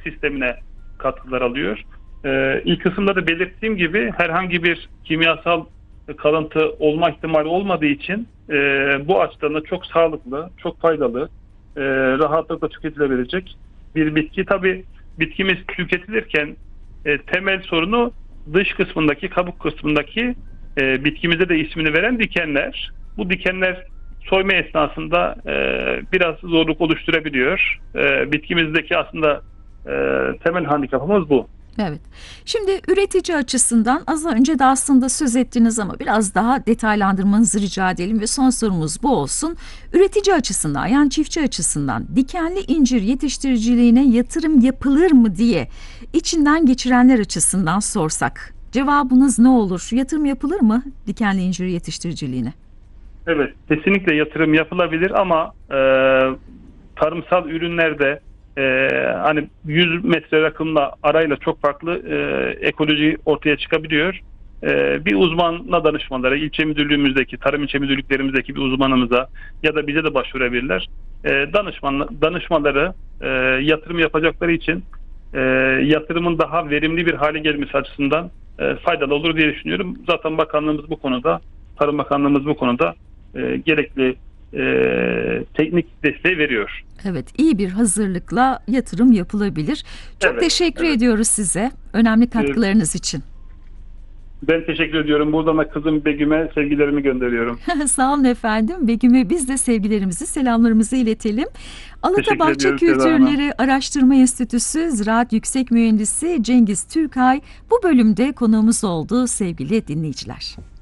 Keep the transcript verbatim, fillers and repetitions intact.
sistemine katkılar alıyor. Ee, ilk kısımda da belirttiğim gibi herhangi bir kimyasal kalıntı olma ihtimali olmadığı için e, bu açıdan da çok sağlıklı, çok faydalı, e, rahatlıkla tüketilebilecek bir bitki. Tabii bitkimiz tüketilirken e, temel sorunu dış kısmındaki, kabuk kısmındaki e, bitkimize de ismini veren dikenler. Bu dikenler soyma esnasında e, biraz zorluk oluşturabiliyor. E, bitkimizdeki aslında e, temel handikapımız bu. Evet. Şimdi üretici açısından az önce de aslında söz ettiniz ama biraz daha detaylandırmanızı rica edelim ve son sorumuz bu olsun. Üretici açısından, yani çiftçi açısından dikenli incir yetiştiriciliğine yatırım yapılır mı diye içinden geçirenler açısından sorsak cevabınız ne olur? Yatırım yapılır mı dikenli incir yetiştiriciliğine? Evet, kesinlikle yatırım yapılabilir ama e, tarımsal ürünlerde e, hani yüz metre rakımla arayla çok farklı e, ekoloji ortaya çıkabiliyor. E, bir uzmanla danışmaları, ilçe müdürlüğümüzdeki, tarım ilçe müdürlüklerimizdeki bir uzmanımıza ya da bize de başvurabilirler. E, danışman, danışmaları e, yatırım yapacakları için e, yatırımın daha verimli bir hale gelmesi açısından e, faydalı olur diye düşünüyorum. Zaten bakanlığımız bu konuda, Tarım Bakanlığımız bu konuda e, gerekli e, teknik desteği veriyor. Evet, iyi bir hazırlıkla yatırım yapılabilir. Çok Evet, teşekkür evet. ediyoruz size önemli katkılarınız için. Ben teşekkür ediyorum. Buradan da kızım Begüm'e sevgilerimi gönderiyorum. Sağ olun efendim. Begüm'e biz de sevgilerimizi, selamlarımızı iletelim. Alatabahçe ediyoruz Seda Hanım. Kültürleri Araştırma Enstitüsü Ziraat Yüksek Mühendisi Cengiz Türkay bu bölümde konuğumuz oldu sevgili dinleyiciler.